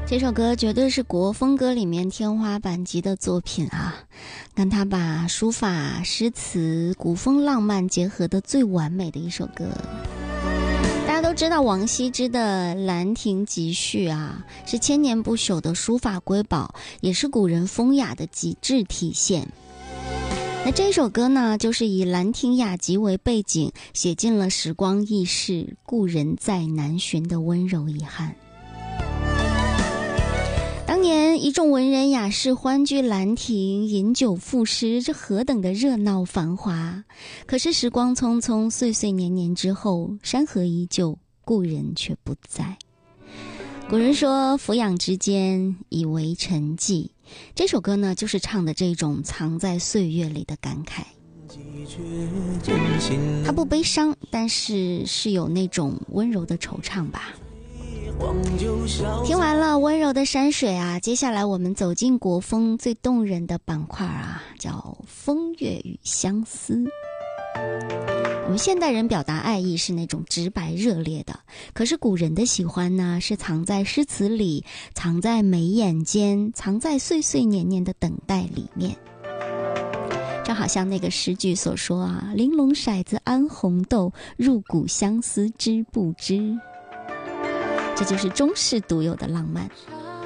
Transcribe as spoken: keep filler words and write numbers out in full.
这首歌绝对是国风歌里面天花板级的作品啊！跟他把书法、诗词、古风浪漫结合的最完美的一首歌。大家都知道王羲之的《兰亭集序》啊，是千年不朽的书法瑰宝，也是古人风雅的极致体现。那这首歌呢，就是以《兰亭雅集》为背景，写尽了时光易逝、故人在难寻的温柔遗憾。当年一众文人雅士欢聚兰亭，饮酒赋诗，这何等的热闹繁华！可是时光匆匆，岁岁年年之后，山河依旧，故人却不在。古人说俯仰之间，已为沉寂。这首歌呢，就是唱的这种藏在岁月里的感慨。它不悲伤，但是是有那种温柔的惆怅吧。听完了温柔的山水啊，接下来我们走进国风最动人的板块啊，叫风月与相思。我们现代人表达爱意是那种直白热烈的，可是古人的喜欢呢，是藏在诗词里，藏在眉眼间，藏在岁岁年年的等待里面。就好像那个诗句所说啊，玲珑骰子安红豆，入骨相思知不知。这就是中式独有的浪漫。